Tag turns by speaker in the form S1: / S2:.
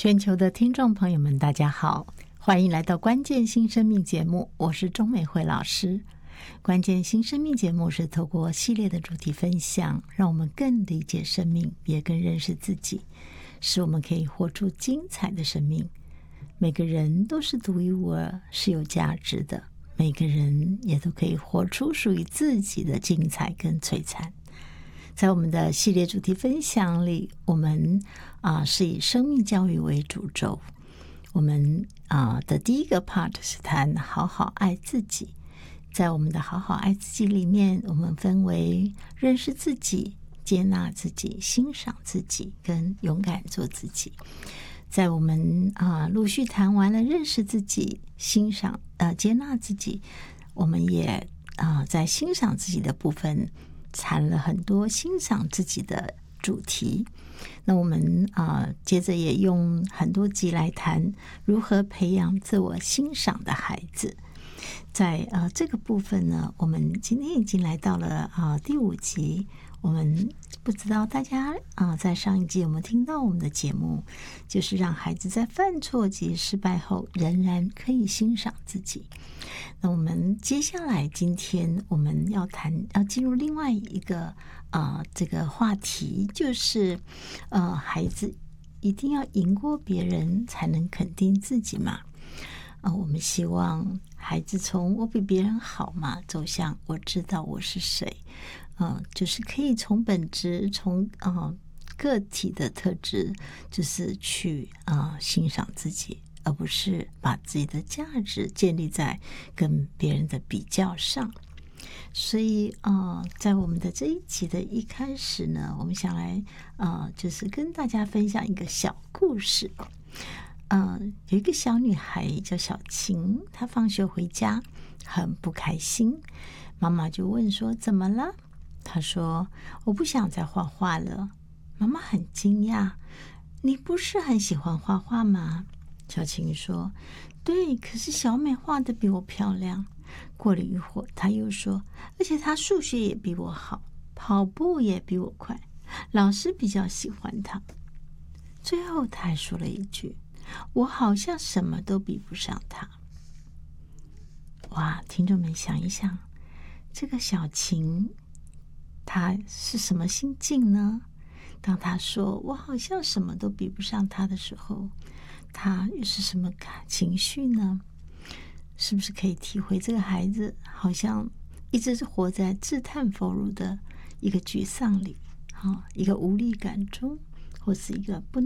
S1: 全球的听众朋友们，大家好，欢迎来到关键新生命节目，我是钟美惠老师。关键新生命节目是透过系列的主题分享，让我们更理解生命，也更认识自己，使我们可以活出精彩的生命。每个人都是独一无二，是有价值的，每个人也都可以活出属于自己的精彩跟璀璨。在我们的系列主题分享里，我们是以生命教育为主轴。我们的第一个 part 是谈好好爱自己。在我们的好好爱自己里面，我们分为认识自己、接纳自己、欣赏自己跟勇敢做自己。在我们陆续谈完了认识自己、欣赏接纳自己，我们也在欣赏自己的部分谈了很多欣赏自己的主题。那我们接着也用很多集来谈如何培养自我欣赏的孩子。在这个部分呢，我们今天已经来到了第5集。我们不知道大家在上一集有没有听到我们的节目，就是让孩子在犯错及失败后仍然可以欣赏自己。那我们接下来今天我们要进入另外一个这个话题，就是孩子一定要赢过别人才能肯定自己嘛。我们希望孩子从我比别人好嘛，走向我知道我是谁，就是可以从本质，从个体的特质，就是去欣赏自己，而不是把自己的价值建立在跟别人的比较上。所以在我们的这一集的一开始呢，我们想来就是跟大家分享一个小故事。有一个小女孩叫小晴，她放学回家很不开心，妈妈就问说怎么了？她说我不想再画画了。妈妈很惊讶，你不是很喜欢画画吗？小晴说对，可是小美画得比我漂亮。过了一会儿，她又说，而且她数学也比我好，跑步也比我快，老师比较喜欢她。最后她还说了一句，我好像什么都比不上他。哇，听众们想一想，这个小晴她是什么心境呢？当她说我好像什么都比不上他的时候，她又是什么情绪呢？是不是可以体会这个孩子好像一直是活在自叹弗如的一个沮丧里，一个无力感中，或是一个不